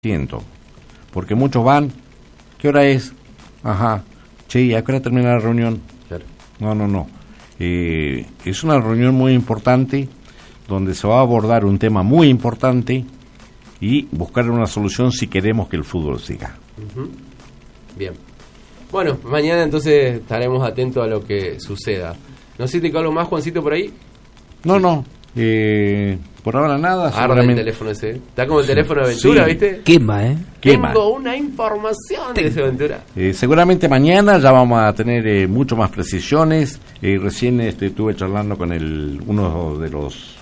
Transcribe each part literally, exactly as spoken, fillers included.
Siento, porque muchos van, ¿qué hora es? Ajá, che, ¿y a qué hora termina la reunión? Claro. No, no, no. Eh, es una reunión muy importante donde se va a abordar un tema muy importante y buscar una solución si queremos que el fútbol siga. Uh-huh. Bien. Bueno, mañana entonces estaremos atentos a lo que suceda. No sé si te quedó algo más, Juancito, por ahí. No, no. Eh, por ahora nada. Arde seguramente... el teléfono ese. Está como el teléfono de Aventura, sí. ¿viste? Quema, ¿eh? Quema. Tengo una información de ese Aventura. Eh, seguramente mañana ya vamos a tener eh, mucho más precisiones. Eh, recién este, estuve charlando con el uno de los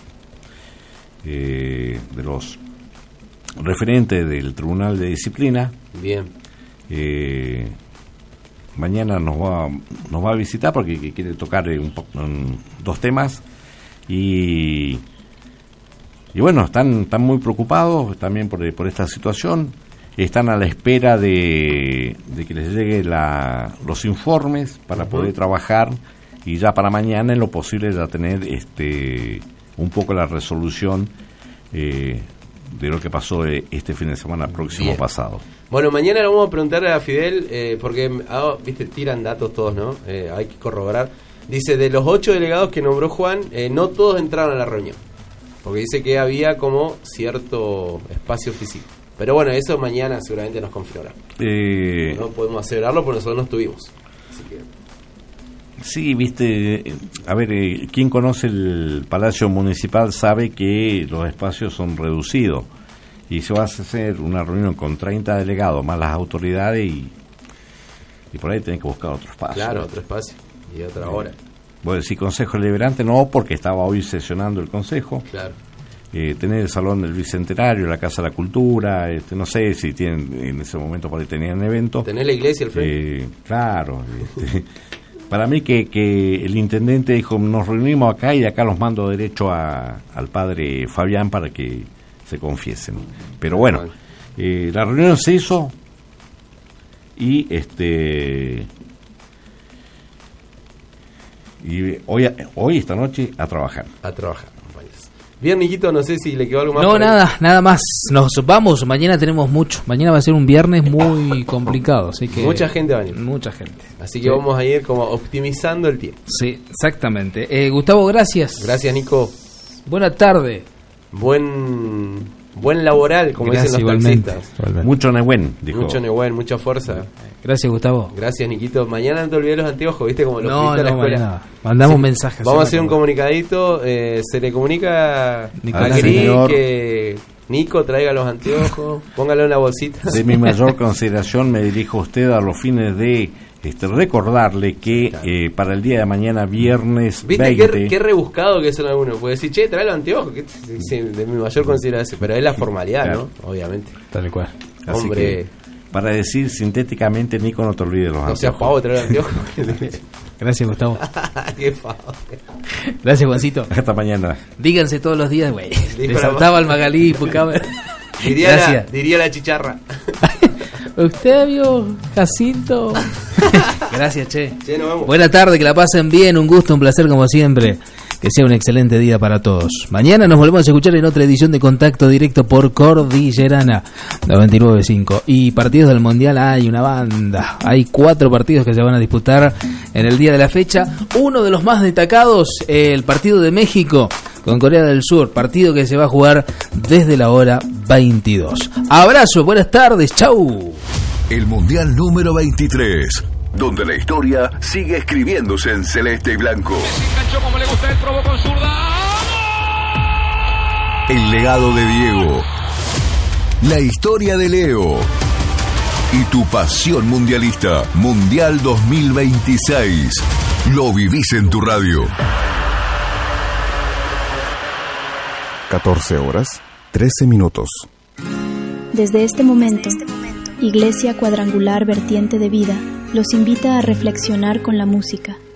eh, de los referentes del Tribunal de Disciplina. Bien. Eh, mañana nos va nos va a visitar porque quiere tocar eh, un, un, dos temas. Y, y bueno, están, están muy preocupados también por, por esta situación. Están a la espera de, de que les llegue la, los informes para uh-huh. poder trabajar y ya para mañana en lo posible ya tener este un poco la resolución eh, de lo que pasó este fin de semana próximo Bien. pasado. Bueno, mañana le vamos a preguntar a Fidel, eh, porque ah, viste tiran datos todos, ¿no? Eh, hay que corroborar. Dice, de los ocho delegados que nombró Juan, eh, no todos entraron a la reunión. Porque dice que había como cierto espacio físico. Pero bueno, eso mañana seguramente nos confirmará. Eh, no podemos asegurarlo porque nosotros no estuvimos. Así que... Sí, viste, a ver, eh, quien conoce el Palacio Municipal sabe que los espacios son reducidos. Y se va a hacer una reunión con treinta delegados, más las autoridades, y, y por ahí tenés que buscar otro espacio. Claro, otro espacio. Y otra eh, hora. Bueno, si Consejo Deliberante no, porque estaba hoy sesionando el Consejo. Claro. Eh, tener el Salón del Bicentenario, la Casa de la Cultura, este, no sé si tienen en ese momento por ahí tenían evento. Tener la iglesia al frente. Eh, claro. Este, para mí que, que el intendente dijo, nos reunimos acá y de acá los mando derecho a, al padre Fabián para que se confiesen. Pero bueno, eh, la reunión se hizo y este... Y hoy, hoy esta noche, a trabajar. A trabajar, compañeros. Bien, Niquito, no sé si le quedó algo más. No, nada, nada más. Nos vamos, mañana tenemos mucho. Mañana va a ser un viernes muy complicado, así que... Mucha gente va a venir. Mucha gente. Así que sí. Vamos a ir como optimizando el tiempo. Sí, exactamente. Eh, Gustavo, gracias. Gracias, Nico. Buena tarde. Buen... Buen laboral, como Gracias, dicen los igualmente, taxistas. Igualmente. Mucho Nehuen, dijo. Mucho Nehuen, mucha fuerza. Gracias, Gustavo. Gracias, Niquito. Mañana no te olvides los anteojos, ¿viste? Como los no, no, a la no, escuela. Nada. Mandamos sí. mensajes. Vamos a hacer un comunicadito. Eh, se le comunica Nicolás, a Cris señor, que Nico traiga los anteojos, póngalo en la bolsita. De mi mayor consideración me dirijo a usted a los fines de este, recordarle que claro. eh, para el día de mañana, viernes ¿Viste veinte... qué, qué rebuscado que son algunos? Puede decir, che, trae los anteojos. Que, sí, de mi mayor consideración. Pero es la formalidad, claro. ¿no? Obviamente. Tal cual. Así Hombre... Que, para decir sintéticamente, Nico, no te olvides los no anteojos. No seas pavo, trae los anteojos. Gracias, Gustavo. Qué pavo. Gracias, Juancito. Hasta mañana. Díganse todos los días, güey. Le saltaba al Magalí, Pucaba. Diría la, diría la chicharra. Octavio, Jacinto. Gracias, che. che nos vemos. Buena tarde, que la pasen bien. Un gusto, un placer como siempre. Que sea un excelente día para todos. Mañana nos volvemos a escuchar en otra edición de Contacto Directo por Cordillerana noventa y nueve punto cinco. Y partidos del Mundial hay una banda. Hay cuatro partidos que se van a disputar en el día de la fecha. Uno de los más destacados, el partido de México con Corea del Sur. Partido que se va a jugar desde la hora veintidós. Abrazo, buenas tardes, chau. El Mundial número veintitrés, donde la historia sigue escribiéndose en celeste y blanco. Enganchó como le gusta, el probó con zurda. El legado de Diego, la historia de Leo y tu pasión mundialista. Mundial dos mil veintiséis. Lo vivís en tu radio. catorce horas, trece minutos. Desde este momento, Iglesia Cuadrangular Vertiente de Vida los invita a reflexionar con la música.